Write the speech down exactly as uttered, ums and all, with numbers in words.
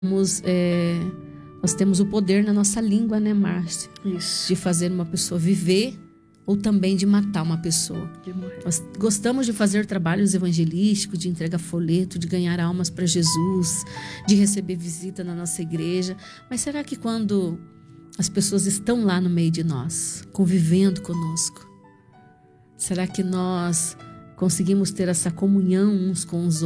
Temos, é, nós temos o poder na nossa língua, né, Márcia? Isso. De fazer uma pessoa viver ou também de matar uma pessoa. De morrer. Nós gostamos de fazer trabalhos evangelísticos, de entregar folheto, de ganhar almas para Jesus, de receber visita na nossa igreja. Mas será que quando as pessoas estão lá no meio de nós, convivendo conosco, será que nós conseguimos ter essa comunhão uns com os outros?